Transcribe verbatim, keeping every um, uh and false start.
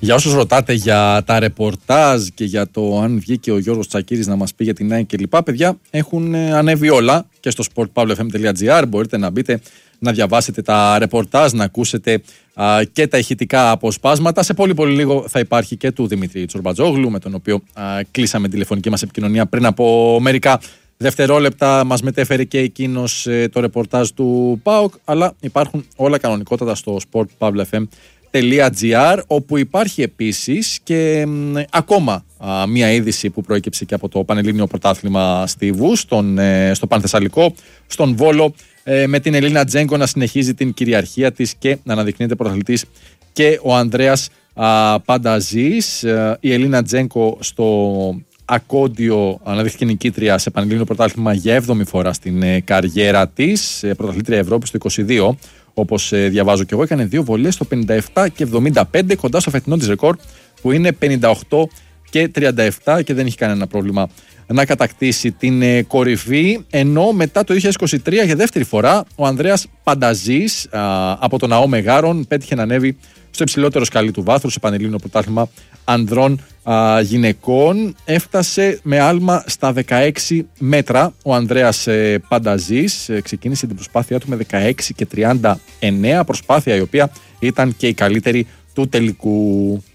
Για όσους ρωτάτε για τα ρεπορτάζ και για το αν βγήκε ο Γιώργος Τσακίρης να μας πει για την ΑΕΚ και λοιπά, παιδιά, έχουν ανέβει όλα και στο σπορτ παύλα εφ εμ τελεία τζι άρ. Μπορείτε να μπείτε να διαβάσετε τα ρεπορτάζ, να ακούσετε α, και τα ηχητικά αποσπάσματα. Σε πολύ πολύ λίγο θα υπάρχει και του Δημήτρη Τσορμπατζόγλου, με τον οποίο α, κλείσαμε τηλεφωνική μας επικοινωνία πριν από μερικά δευτερόλεπτα. Μας μετέφερε και εκείνος ε, το ρεπορτάζ του ΠΑΟΚ, αλλά υπάρχουν όλα κανονικότατα στο σπορτ παύλα εφ εμ τελεία τζι άρ, όπου υπάρχει επίσης και μ, ακόμα α, μία είδηση που προέκυψε και από το Πανελλήνιο Πρωτάθλημα Στίβου, στον, ε, στο Πανθεσσαλικό, στον Βόλο, ε, με την Ελίνα Τζένκο να συνεχίζει την κυριαρχία της και να αναδεικνύεται πρωταθλητής και ο Ανδρέας α, Πανταζής. Ε, η Ελίνα Τζένκο στο Ακόντιο αναδείχθηκε νικήτρια σε Πανελλήνιο Πρωτάθλημα για έβδομη φορά στην ε, καριέρα της, ε, πρωταθλήτρια Ευρώπης το είκοσι δύο. Όπως ε, διαβάζω και εγώ, έκανε δύο βολές στο πενήντα επτά και εβδομήντα πέντε, κοντά στο φετινό της ρεκόρ που είναι πενήντα οκτώ και τριάντα επτά, και δεν έχει κανένα πρόβλημα να κατακτήσει την ε, κορυφή. Ενώ μετά το δύο χιλιάδες είκοσι τρία για δεύτερη φορά ο Ανδρέας Πανταζής α, από τον ΑΟ Μεγάρων πέτυχε να ανέβει στο υψηλότερο σκαλί του βάθρου σε Πανελλήνιο Πρωτάθλημα ανδρών α, γυναικών. Έφτασε με άλμα στα δεκαέξι μέτρα ο Ανδρέας ε, Πανταζής. Ε, ξεκίνησε την προσπάθειά του με δεκαέξι και τριάντα εννέα, προσπάθεια η οποία ήταν και η καλύτερη του τελικού.